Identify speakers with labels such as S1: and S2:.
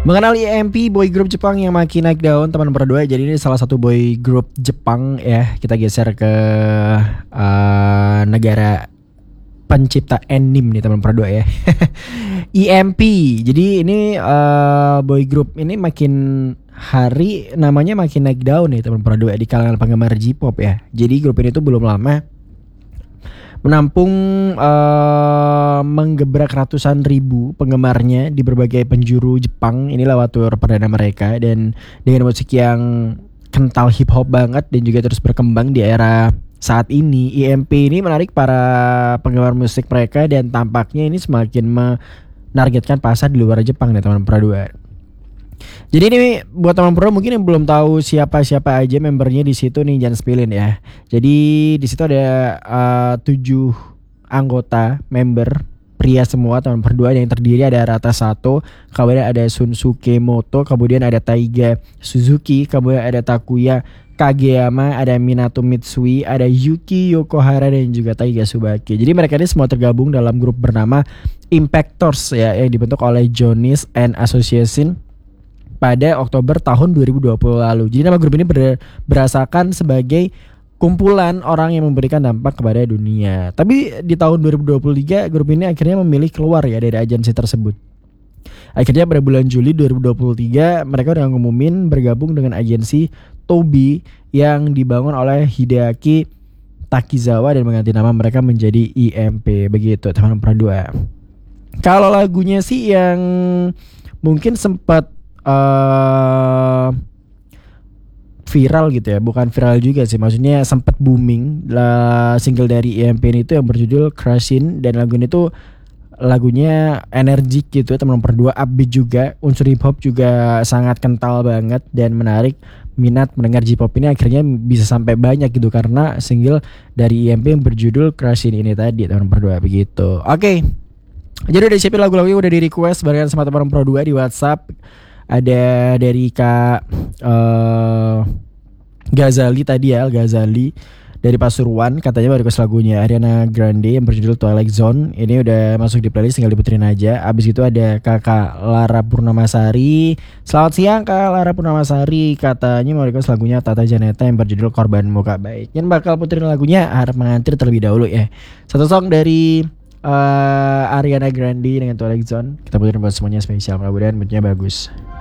S1: Mengenal EMP, boy group Jepang yang makin naik daun teman berdua. Jadi ini salah satu boy group Jepang ya. Kita geser ke negara pencipta anime nih teman berdua ya. EMP. Jadi ini boy group ini makin hari namanya makin naik daun nih teman berdua di kalangan penggemar J-pop ya. Jadi grup ini tuh belum lama menampung menggebrak ratusan ribu penggemarnya di berbagai penjuru Jepang. Ini lewat tur perdana mereka dan dengan musik yang kental hip hop banget dan juga terus berkembang di era saat ini. EMP ini menarik para penggemar musik mereka dan tampaknya ini semakin menargetkan pasar di luar Jepang nih teman berdua. Jadi ini buat teman pro mungkin yang belum tahu siapa-siapa aja membernya di situ nih, jangan spillin ya. Jadi di situ ada 7 anggota member pria semua teman berdua yang terdiri ada Rata Sato, kemudian ada Shunsuke Moto, kemudian ada Taiga Suzuki, kemudian ada Takuya Kageyama, ada Minato Mitsui, ada Yuki Yokohara dan juga Taiga Subaki. Jadi mereka ini semua tergabung dalam grup bernama Impactors ya yang dibentuk oleh Jonis and Association pada Oktober tahun 2020 lalu. Jadi nama grup ini berasakan sebagai kumpulan orang yang memberikan dampak kepada dunia. Tapi di tahun 2023 grup ini akhirnya memilih keluar ya dari agensi tersebut. Akhirnya pada bulan Juli 2023 mereka udah ngumumin bergabung dengan agensi Tobii yang dibangun oleh Hideaki Takizawa dan mengganti nama mereka menjadi EMP. Begitu teman-teman berdua. Kalau lagunya sih yang mungkin sempat viral gitu ya, bukan viral juga sih, maksudnya sempat booming lah single dari EMP ini itu yang berjudul Crushin, dan lagu ini tuh lagunya energik gitu teman-teman berdua, upbeat juga, unsur hip hop juga sangat kental banget dan menarik minat mendengar J-pop ini akhirnya bisa sampai banyak gitu karena single dari EMP yang berjudul Crushin ini tadi teman-teman berdua begitu. Oke. Jadi udah siapin lagu-lagunya, udah di request barengan sama teman-teman pro 2 di WhatsApp. Ada dari Kak Ghazali tadi ya, Ghazali dari Pasuruan, katanya mau request lagunya Ariana Grande yang berjudul Twilight Zone. Ini udah masuk di playlist, tinggal diputerin aja. Abis itu ada Kakak Lara Purnamasari. Selamat siang Kak Lara Purnamasari, katanya mau request lagunya Tata Janeta yang berjudul Korban Muka Baik. Yang bakal puterin lagunya harap mengantir terlebih dahulu ya. Satu song dari Ariana Grande dengan Twilight Zone. Kita puterin buat semuanya spesial, mudah-mudahan moodnya bagus.